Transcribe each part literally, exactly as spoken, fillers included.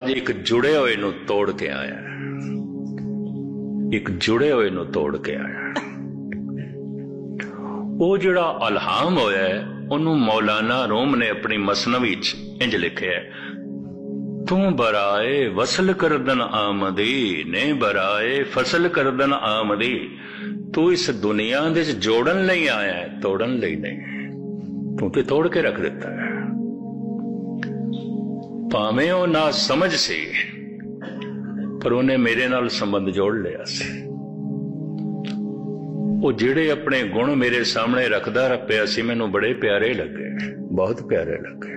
ਅੱਜ ਇੱਕ ਜੁੜੇ ਹੋਏ ਨੂੰ ਤੋੜ ਕੇ ਆਇਆ, ਇੱਕ ਜੁੜੇ ਹੋਏ ਨੂੰ ਤੋੜ ਕੇ ਆਇਆ। ਉਹ ਜਿਹੜਾ ਅਲਹਾਮ ਹੋਇਆ ਉਹਨੂੰ ਮੌਲਾਨਾ ਰੂਮ ਨੇ ਆਪਣੀ ਮਸਨਵੀ ਚ ਇੰਜ ਲਿਖਿਆ, ਤੂੰ ਬਰਾਏ ਵਸਲ ਕਰਦਨ ਆਮਦੀ ਨੇ ਬਰਾਏ ਫਸਲ ਕਰਦਨ ਆਮਦੀ। ਤੂੰ ਇਸ ਦੁਨੀਆ ਦੇ ਚ ਜੋੜਨ ਲਈ ਆਇਆ, ਤੋੜਨ ਲਈ ਨਹੀਂ। ਤੂੰ ਤੇ ਤੋੜ ਕੇ ਰੱਖ ਦਿੱਤਾ ਹੈ। ਭਾਵੇਂ ਉਹ ਨਾ ਸਮਝ ਸੀ, ਪਰ ਉਹਨੇ ਮੇਰੇ ਨਾਲ ਸੰਬੰਧ ਜੋੜ ਲਿਆ ਸੀ। ਉਹ ਜਿਹੜੇ ਆਪਣੇ ਗੁਣ ਮੇਰੇ ਸਾਹਮਣੇ ਰੱਖਦਾ ਪਿਆ ਸੀ, ਮੈਨੂੰ ਬੜੇ ਪਿਆਰੇ ਲੱਗੇ, ਬਹੁਤ ਪਿਆਰੇ ਲੱਗੇ।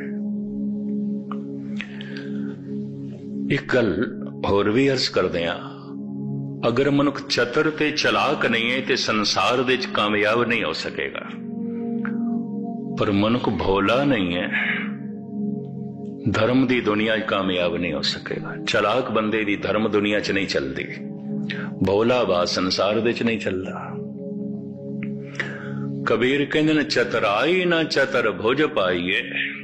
ਇੱਕ ਗੱਲ ਹੋਰ ਵੀ ਅਰਜ਼ ਕਰਦੇ ਹਾਂ, ਅਗਰ ਮਨੁੱਖ ਚਤਰ ਤੇ ਚਲਾਕ ਨਹੀਂ ਹੈ ਤੇ ਸੰਸਾਰ ਦੇ ਵਿੱਚ ਕਾਮਯਾਬ ਨਹੀਂ ਹੋ ਸਕੇਗਾ। ਪਰ ਮਨੁੱਖ ਭੋਲਾ ਨਹੀਂ ਹੈ, ਧਰਮ ਦੀ ਦੁਨੀਆ 'ਚ ਕਾਮਯਾਬ ਨਹੀਂ ਹੋ ਸਕੇਗਾ। ਚਲਾਕ ਬੰਦੇ ਦੀ ਧਰਮ ਦੁਨੀਆ 'ਚ ਨਹੀਂ ਚੱਲਦੀ, ਭੋਲਾ ਬਾ ਸੰਸਾਰ ਦੇ 'ਚ ਨਹੀਂ ਚੱਲਦਾ। ਕਬੀਰ ਕਹਿੰਦੇ ਨੇ, ਚਤਰਾਈ ਨਾ ਚਤਰ ਭੁਜ ਪਾਈਏ,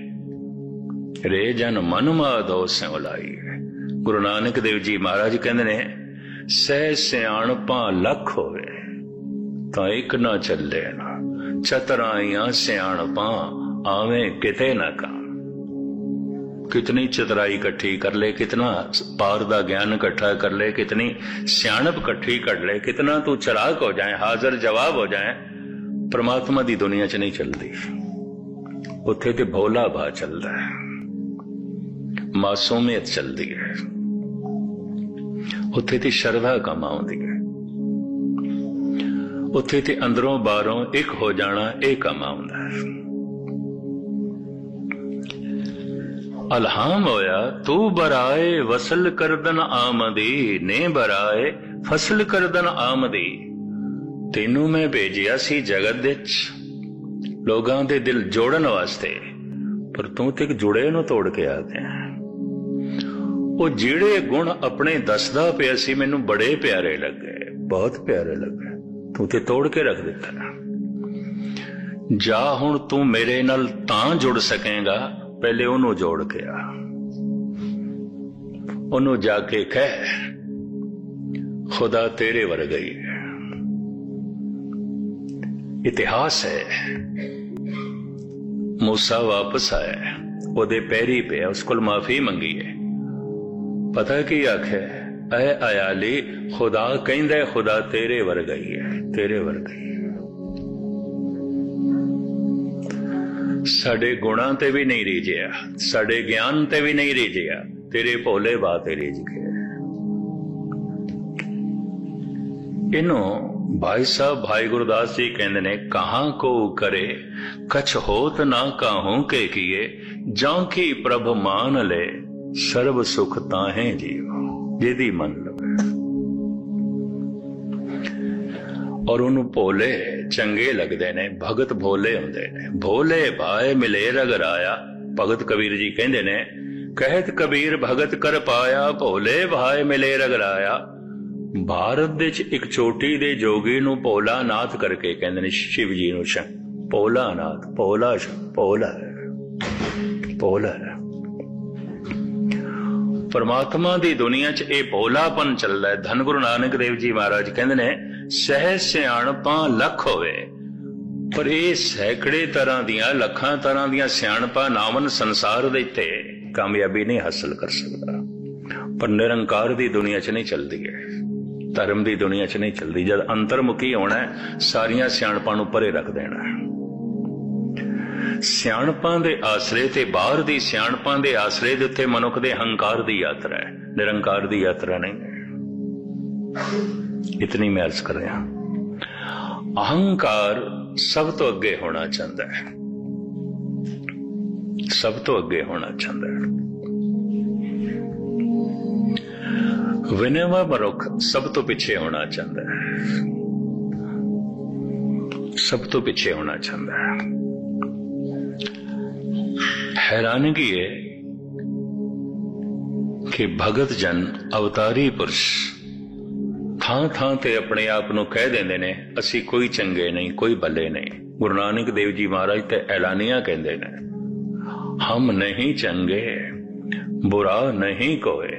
ਰੇ ਜਨ ਮਨ ਮਾਧੋ ਸਿਉ ਲਾਈਏ। ਗੁਰੂ ਨਾਨਕ ਦੇਵ ਜੀ ਮਹਾਰਾਜ ਕਹਿੰਦੇ ਨੇ, ਸਹਿ ਸਿਆਣਪਾਂ ਲੱਖ ਹੋਵੇ ਤਾਂ ਇੱਕ ਨਾ ਚੱਲੇ ਨਾ, ਚਤਰਾਈਆਂ ਸਿਆਣਪਾਂ ਆਵੇਂ ਕਿਤੇ ਨਾ ਕਾ। कितनी चतुराई इकट्ठी कर ले, कितना पार दा ज्ञान इकट्ठा कर ले, कितनी सियाणप इकट्ठी कर ले, कितना तू चलाक हो जाए, हाजिर जवाब हो जाए, परमात्मा दी दुनिया च नहीं चलती। उत्थे ते भोला भा चलता है, मासूमियत चलती है, उत्थे ते शरधा कम आउंदी है, उत्थे ते अंदरों बाहरों एक हो जाना एक कम आउंदा है। अलहाम होया तू बराए वसल करदन आमदी ने बराए फसल करदन आमदी। तेनू मैं भेजिया सी जगत विच लोगां दे दिल जोड़न वास्ते, पर तू ते जुड़े नूं तोड़ के आ गया। वो जिहड़े गुण अपने दसदा पिया सी मैनू बड़े प्यारे लगे, बहुत प्यारे लगे, तू ते तोड़ के रख दिता। जा हुण तू मेरे नाल तां जुड़ सकेगा, पहले ਉਹਨੂੰ जोड़ के आ, ਉਹਨੂੰ जाके कह खुदा तेरे वर्गा ही है। इतिहास है, मूसा वापस आया, ਉਹਦੇ पैरी पे उसको माफी मंगी है। पता की आखे, ऐ अयाली खुदा कहंदा खुदा तेरे वर्गा ही है, तेरे वर्गा ही है। साडे गुणां ते भी नहीं रीझिया, साडे ज्ञान ते भी नहीं रीझिया, तेरे भोले बा ते रीझ गया। इनो भाई साहब भाई गुरदास जी कहंदे ने, कहां को करे कछ होत ना काहू के किए, जां की प्रभ मान ले सर्व सुख ताहे जीव। जिहदी मन लवे और उन्होंने भोले चंगे लगते ने, भगत भोले होंदे ने। भोले भाए मिले रगराया, भगत कबीर जी कहंदे ने, कहत कबीर भगत कर पाया, भोले भाए मिले रगराया। भारत दे च एक चोटी दे जोगी नूं भोला नाथ करके कहंदे ने, शिव जी नूं श भोला नाथ, भोला भोला भोला। परमात्मा दी दुनिया च ये भोलापन चलदा है। धन गुरु नानक देव जी महाराज कहंदे ने, सहज सियाणपां लख होवे, पर ये सैकड़े तरह दियां लखां तरह दियां सियाणपां नावन संसार दे ते कामयाबी नहीं हासिल कर सकता। पर निरंकार दी दुनिया च नहीं चलती है, धर्म दी दुनिया च नहीं चलती। जब अंतरमुखी होना है, सारियां सियाणपां नूं परे रख देना है। सियाणपां दे आसरे ते बाहर दी सियाणपां दे आसरे दे उत्ते मनुख दे हंकार दी यात्रा है, निरंकार दी यात्रा नहीं है। इतनी मैं अर्ज कर रहा। अहंकार सब तो अगे होना चाहता है, सब तो अगे होना चाहता है। विनम्र मनुख सब तो पीछे होना चाहता है, सब तो पीछे होना चाहता है। हैरानगी है कि भगत जन अवतारी पुरुष थां थां ते अपने आप नूं कह देंदे ने, असी कोई चंगे नहीं, कोई भले नहीं। गुरु नानक देव जी महाराज ते ऐलानिया कहंदे ने, हम नहीं चंगे बुरा नहीं कोई।